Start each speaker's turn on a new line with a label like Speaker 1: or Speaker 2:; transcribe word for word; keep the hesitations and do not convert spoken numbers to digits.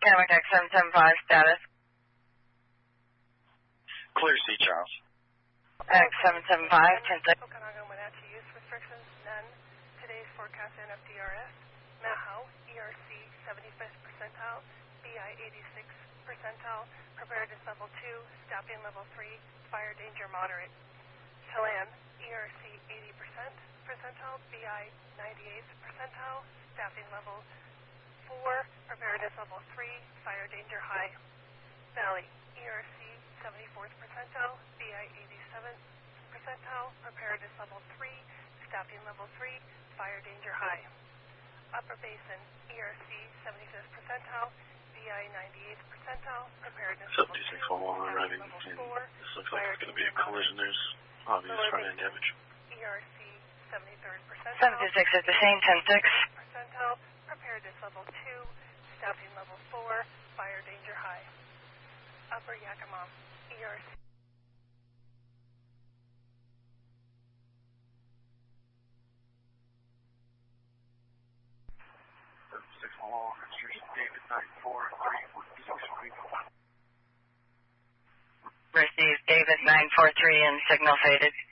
Speaker 1: Potomac X seven seven five, status.
Speaker 2: Clear C, Charles.
Speaker 1: X seven seven five, ten six.
Speaker 3: Okanagan Wenatchee use restrictions, none. Today's forecast N F D R S, Mahow, E R C seventy-fifth percentile, B I eighty-sixth percentile, preparedness level two, staffing level three, fire danger moderate. Chelan, E R C eighty percent percentile, B I ninety-eighth percentile, staffing level four, preparedness level three, fire danger high. Valley, E R C seventy-fourth percentile, B I eighty-seventh percentile, preparedness level three, staffing level three, fire danger high. Upper Basin, E R C seventy-fifth percentile, B I ninety-eighth percentile, preparedness level two,
Speaker 2: seventy-six one one arriving,
Speaker 3: level
Speaker 2: and
Speaker 3: four,
Speaker 2: this looks like it's going to be a collision. There's obvious front-end damage.
Speaker 3: E R C seventy-third percentile,
Speaker 1: seventy-six at the same, ten six.
Speaker 3: percentile, preparedness level two, staffing level four, fire danger high. Upper Yakima, E R C.
Speaker 2: seventy-six one one, registration David nine four three one six three.
Speaker 1: Received David nine four three and signal faded.